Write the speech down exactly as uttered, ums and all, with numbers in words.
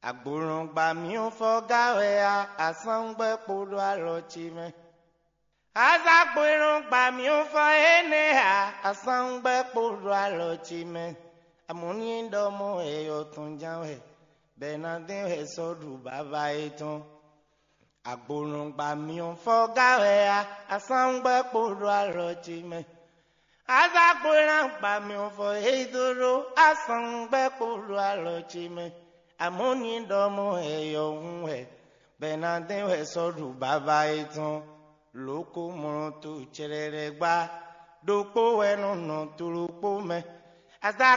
Agburung ba mi o fogawe a asangbe podo alochime. Azagburung ba mi o fo ene a asangbe podo alochime. Amuni ndomo e yo tunjawe. Benadin he sodu baba eton. Agburung ba mi o fogawe a asangbe podo alochime. Azagburung ba mi o fo edoro asangbe podo alochime. Amoni ndomo eyo unwe Benadin we sodu baba eton loko mo tu cherere gba dopo we no no turupo me.